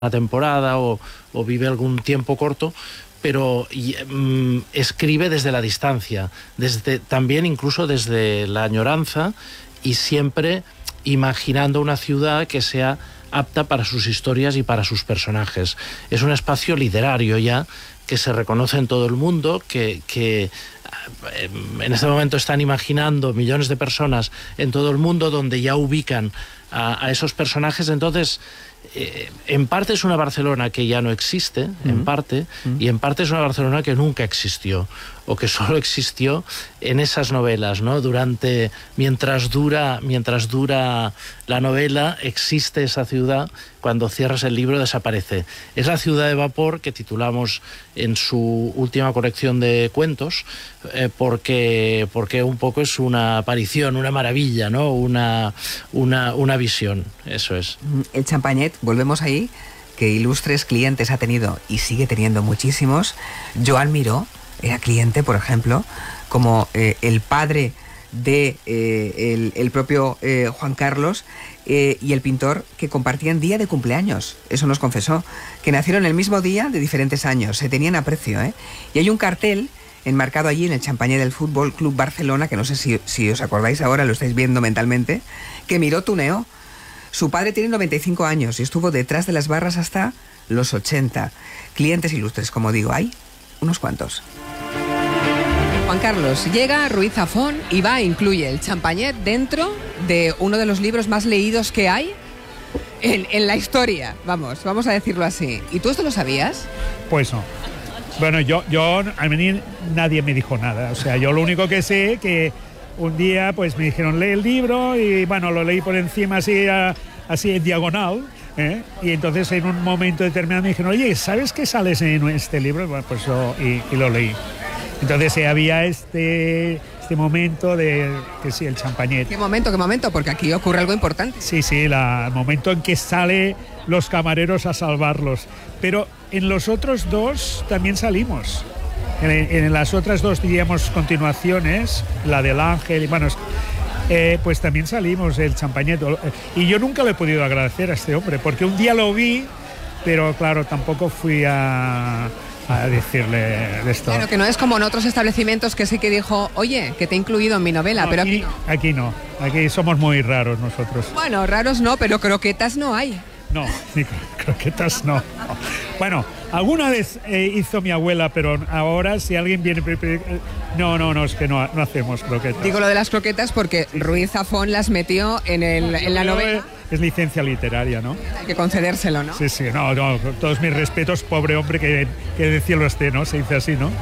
temporada o vive algún tiempo corto, pero escribe desde la distancia, también incluso desde la añoranza, y siempre imaginando una ciudad que sea apta para sus historias y para sus personajes. Es un espacio literario ya, que se reconoce en todo el mundo, que en este momento están imaginando millones de personas en todo el mundo, donde ya ubican a esos personajes. Entonces, en parte es una Barcelona que ya no existe, en parte, y en parte es una Barcelona que nunca existió, o que solo existió en esas novelas, ¿no? Mientras dura la novela, existe esa ciudad. Cuando cierras el libro desaparece. Es la ciudad de vapor que titulamos en su última colección de cuentos, porque un poco es una aparición, una maravilla, ¿no? Una visión, eso es. El Champañet, volvemos ahí, que ilustres clientes ha tenido y sigue teniendo muchísimos. Joan Miró era cliente, por ejemplo, como el padre de el propio Juan Carlos, y el pintor, que compartían día de cumpleaños. Eso nos confesó, que nacieron el mismo día de diferentes años, se tenían aprecio, ¿eh? Y hay un cartel enmarcado allí en el Champañet del Fútbol Club Barcelona, que no sé si os acordáis ahora, lo estáis viendo mentalmente, que Miró tuneó. Su padre tiene 95 años y estuvo detrás de las barras hasta los 80. Clientes ilustres, como digo, hay unos cuantos. Juan Carlos llega a Ruiz Zafón y incluye el Champañet dentro de uno de los libros más leídos que hay en la historia, vamos a decirlo así. ¿Y tú esto lo sabías? Pues no. Bueno, a mí nadie me dijo nada. O sea, yo lo único que sé que un día pues me dijeron, lee el libro, y bueno, lo leí por encima así en diagonal, ¿eh? Y entonces en un momento determinado me dijeron, oye, ¿sabes qué sales en este libro? Bueno, pues y lo leí. Entonces había este momento de que sí, el Champañet. ¿Qué momento? Porque aquí ocurre algo importante. Sí, el momento en que sale los camareros a salvarlos. Pero en los otros dos también salimos. En las otras dos, diríamos, continuaciones, la del Ángel, y bueno, pues también salimos el Champañet. Y yo nunca le he podido agradecer a este hombre, porque un día lo vi, pero claro, tampoco fui a decirle de esto. Claro, que no es como en otros establecimientos que sí que dijo, oye, que te he incluido en mi novela, pero aquí no. Aquí no, aquí somos muy raros nosotros. Bueno, raros no, pero croquetas no hay. No, ni croquetas no. Bueno, alguna vez hizo mi abuela, pero ahora si alguien viene... No, es que no hacemos croquetas. Digo lo de las croquetas porque Ruiz Zafón las metió en la novela. Es licencia literaria, ¿no? Hay que concedérselo, ¿no? Sí, no, todos mis respetos, pobre hombre, que de cielo esté, ¿no? Se dice así, ¿no?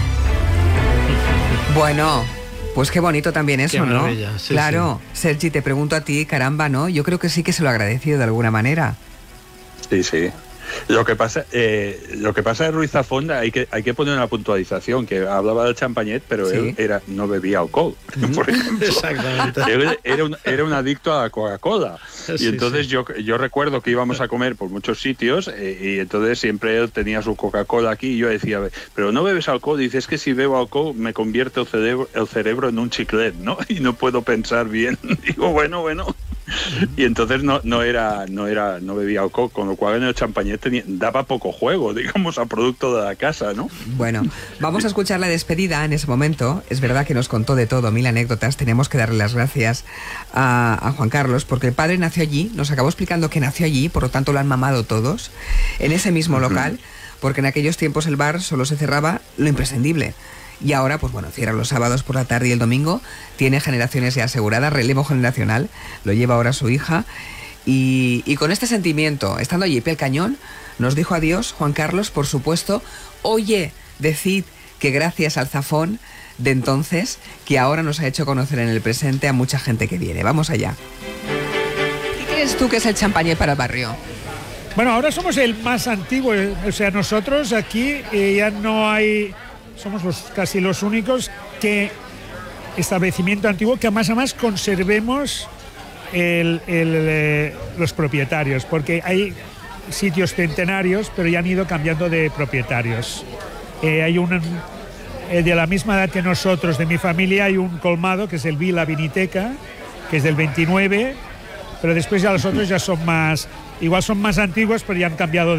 Bueno, pues qué bonito también eso, ¿no? Sí, claro, sí. Sergi, te pregunto a ti, caramba, ¿no? Yo creo que sí que se lo ha agradecido de alguna manera. Sí. Lo que pasa de Ruiz Zafón, hay que poner una puntualización, que hablaba del Champañet, pero sí. él no bebía alcohol, por ejemplo. Exactamente. Él era un adicto a la Coca-Cola. Y entonces sí. Yo recuerdo que íbamos a comer por muchos sitios, y entonces siempre él tenía su Coca-Cola aquí, y yo decía, pero no bebes alcohol. Dice, es que si bebo alcohol me convierte el cerebro en un chiclet, ¿no? Y no puedo pensar bien. Digo, bueno. Y entonces no bebía alcohol, con lo cual en el Champañet daba poco juego, digamos, a producto de la casa, ¿no? Bueno, vamos a escuchar la despedida en ese momento. Es verdad que nos contó de todo, 1000 anécdotas. Tenemos que darle las gracias a Juan Carlos, porque el padre nació allí, nos acabó explicando que nació allí, por lo tanto lo han mamado todos, en ese mismo local, porque en aquellos tiempos el bar solo se cerraba lo imprescindible. Y ahora, pues bueno, cierra los sábados por la tarde y el domingo, tiene generaciones ya aseguradas, relevo generacional, lo lleva ahora su hija, y con este sentimiento, estando allí pie al cañón, nos dijo adiós Juan Carlos, por supuesto. Oye, decid que gracias al Zafón de entonces, que ahora nos ha hecho conocer en el presente a mucha gente que viene. Vamos allá. ¿Qué crees tú que es el Champañet para el barrio? Bueno, ahora somos el más antiguo, o sea, nosotros aquí ya no hay... Somos casi los únicos establecimiento antiguo que además conservemos los propietarios, porque hay sitios centenarios, pero ya han ido cambiando de propietarios. Hay de la misma edad que nosotros, de mi familia, hay un colmado que es el Vila Viniteca, que es del 29, pero después ya los otros ya son más igual son más antiguos, pero ya han cambiado